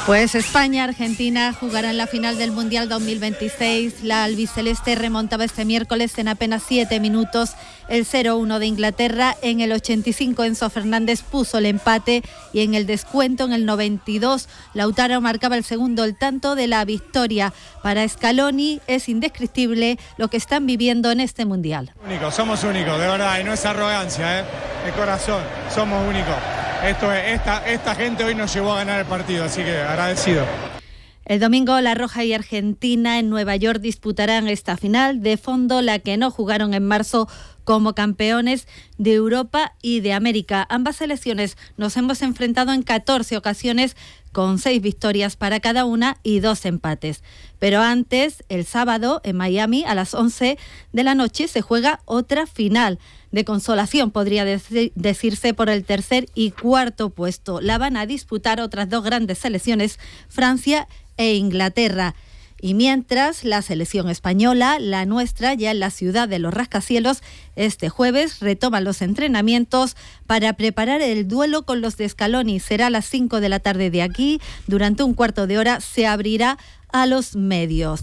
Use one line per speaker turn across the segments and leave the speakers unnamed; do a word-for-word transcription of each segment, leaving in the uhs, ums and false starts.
Pues España, Argentina jugarán la final del Mundial dos mil veintiséis. La albiceleste remontaba este miércoles en apenas siete minutos el cero uno de Inglaterra. En el ochenta y cinco Enzo Fernández puso el empate y en el descuento, en el noventa y dos, Lautaro marcaba el segundo, el tanto de la victoria. Para Scaloni es indescriptible lo que están viviendo en este Mundial.
Únicos, somos únicos, de verdad, y no es arrogancia, ¿eh? De corazón, somos únicos. Esto es, esta, esta gente hoy nos llevó a ganar el partido, así que agradecido.
El domingo La Roja y Argentina en Nueva York disputarán esta final. De fondo, la que no jugaron en marzo como campeones de Europa y de América. Ambas selecciones nos hemos enfrentado en catorce ocasiones con seis victorias para cada una y dos empates. Pero antes, el sábado, en Miami, a las once de la noche, se juega otra final de consolación, podría dec- decirse, por el tercer y cuarto puesto. La van a disputar otras dos grandes selecciones, Francia e Inglaterra. Y mientras, la selección española, la nuestra, ya en la ciudad de los rascacielos, este jueves retoma los entrenamientos para preparar el duelo con los de Scaloni. Será a las cinco de la tarde de aquí. Durante un cuarto de hora se abrirá a los medios.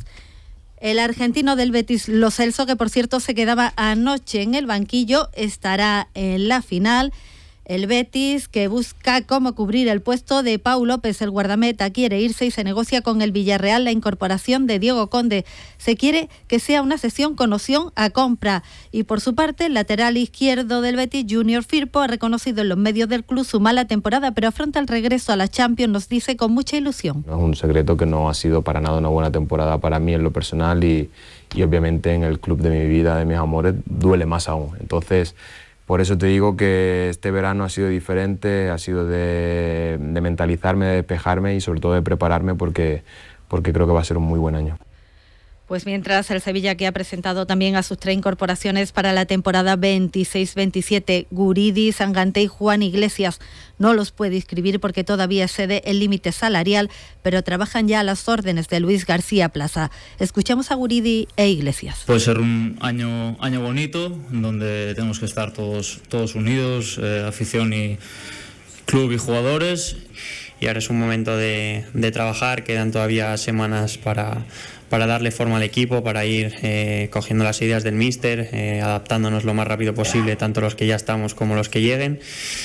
El argentino del Betis, Lo Celso, que por cierto se quedaba anoche en el banquillo, estará en la final. El Betis, que busca cómo cubrir el puesto de Pau López, el guardameta, quiere irse y se negocia con el Villarreal la incorporación de Diego Conde. Se quiere que sea una cesión con opción a compra. Y por su parte, el lateral izquierdo del Betis, Junior Firpo, ha reconocido en los medios del club su mala temporada, pero afronta el regreso a la Champions, nos dice, con mucha ilusión.
No es un secreto que no ha sido para nada una buena temporada para mí en lo personal y, y obviamente en el club de mi vida, de mis amores, duele más aún. Entonces, por eso te digo que este verano ha sido diferente, ha sido de, de mentalizarme, de despejarme y sobre todo de prepararme porque, porque creo que va a ser un muy buen año.
Pues mientras, el Sevilla, que ha presentado también a sus tres incorporaciones para la temporada veintiséis veintisiete, Guridi, Sangante y Juan Iglesias, no los puede inscribir porque todavía excede el límite salarial, pero trabajan ya a las órdenes de Luis García Plaza. Escuchamos a Guridi e Iglesias.
Puede ser un año, año bonito, donde tenemos que estar todos, todos unidos, eh, afición y club y jugadores.
Y ahora es un momento de, de trabajar, quedan todavía semanas para... para darle forma al equipo, para ir eh, cogiendo las ideas del míster, eh, adaptándonos lo más rápido posible, tanto los que ya estamos como los que lleguen.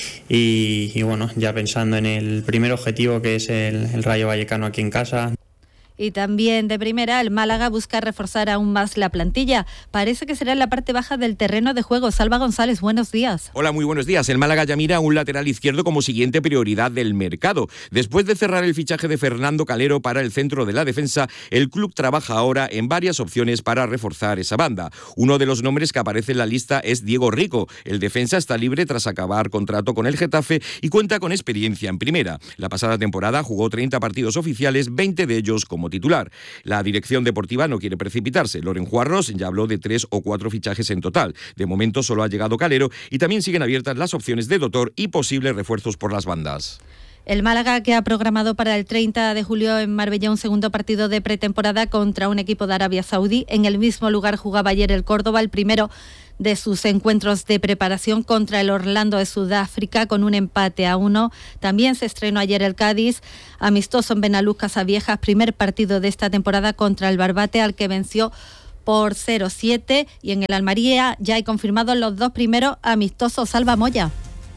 Y, y bueno, ya pensando en el primer objetivo, que es el, el Rayo Vallecano aquí en casa.
Y también de primera, el Málaga busca reforzar aún más la plantilla. Parece que será en la parte baja del terreno de juego. Salva González, buenos días.
Hola, muy buenos días. El Málaga ya mira a un lateral izquierdo como siguiente prioridad del mercado. Después de cerrar el fichaje de Fernando Calero para el centro de la defensa, el club trabaja ahora en varias opciones para reforzar esa banda. Uno de los nombres que aparece en la lista es Diego Rico. El defensa está libre tras acabar contrato con el Getafe y cuenta con experiencia en primera. La pasada temporada jugó treinta partidos oficiales, veinte de ellos como titular. La dirección deportiva no quiere precipitarse. Loren Juarros ya habló de tres o cuatro fichajes en total. De momento solo ha llegado Calero y también siguen abiertas las opciones de Dotor y posibles refuerzos por las bandas.
El Málaga, que ha programado para el treinta de julio en Marbella un segundo partido de pretemporada contra un equipo de Arabia Saudí. En el mismo lugar jugaba ayer el Córdoba, el primero de sus encuentros de preparación contra el Orlando de Sudáfrica, con un empate a uno. También se estrenó ayer el Cádiz, amistoso en Benaluz Casaviejas, primer partido de esta temporada contra el Barbate, al que venció por cero siete. Y en el Almería ya hay confirmados los dos primeros amistosos. Salva Moya.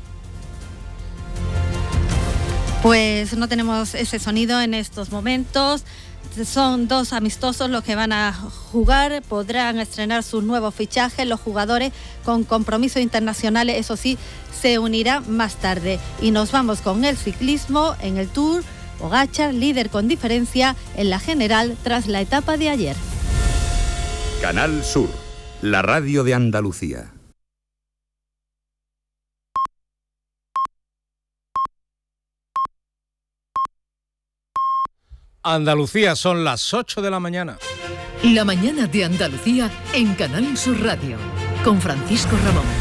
Pues no tenemos ese sonido en estos momentos. Son dos amistosos los que van a jugar, podrán estrenar sus nuevos fichajes, los jugadores con compromisos internacionales, eso sí, se unirán más tarde. Y nos vamos con el ciclismo en el Tour. Pogačar, líder con diferencia en la general tras la etapa de ayer.
Canal Sur, la radio de Andalucía.
Andalucía, son las ocho de la mañana.
La mañana de Andalucía en Canal Sur Radio, con Francisco Ramón.